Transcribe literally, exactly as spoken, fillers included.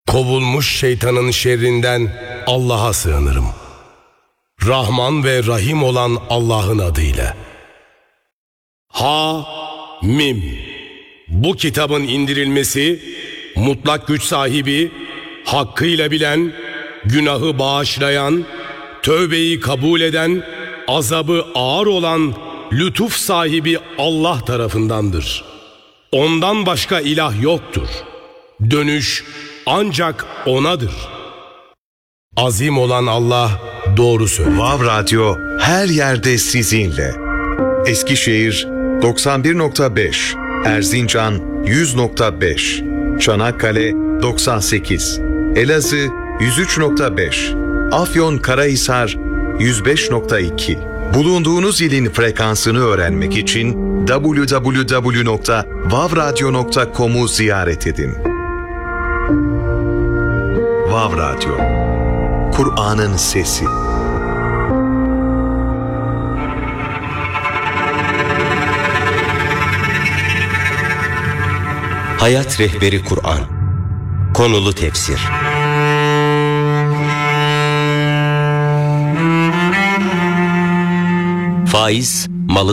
Kovulmuş şeytanın şerrinden Allah'a sığınırım. Rahman ve Rahim olan Allah'ın adıyla. Ha Mim. Bu kitabın indirilmesi, mutlak güç sahibi, hakkıyla bilen, günahı bağışlayan, tövbeyi kabul eden, azabı ağır olan, lütuf sahibi Allah tarafındandır. Ondan başka ilah yoktur. Dönüş ancak O'nadır. Azim olan Allah doğru söylüyor. Vav Radyo her yerde sizinle. Eskişehir doksan bir nokta beş, Erzincan yüz nokta beş, Çanakkale doksan sekiz, Elazığ yüz üç nokta beş, Afyonkarahisar yüz beş nokta iki. Bulunduğunuz ilin frekansını öğrenmek için double-u double-u double-u nokta vav radyo nokta com'u ziyaret edin. Vav Radyo, Kur'an'ın sesi. Hayat Rehberi Kur'an. Konulu tefsir. Faiz